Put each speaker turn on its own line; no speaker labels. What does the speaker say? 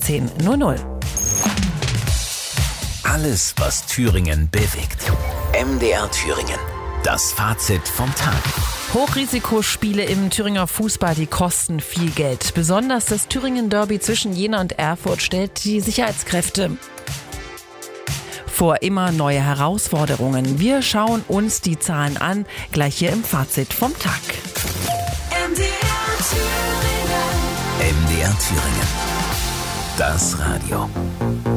16:00.
Alles, was Thüringen bewegt. MDR Thüringen. Das Fazit vom Tag.
Hochrisikospiele im Thüringer Fußball, die kosten viel Geld. Besonders das Thüringen-Derby zwischen Jena und Erfurt stellt die Sicherheitskräfte vor immer neue Herausforderungen. Wir schauen uns die Zahlen an, gleich hier im Fazit vom Tag.
MDR Thüringen. Das Radio.